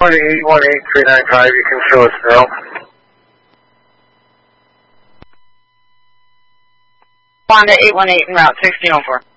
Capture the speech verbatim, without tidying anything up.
Honda eight one eight three nine five, you can show us now. Honda eight one eight en route, sixteen oh four.